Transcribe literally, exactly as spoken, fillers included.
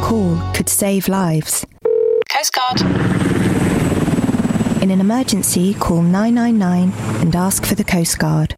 call could save lives. Coast Guard. In an emergency, call nine nine nine and ask for the Coast Guard.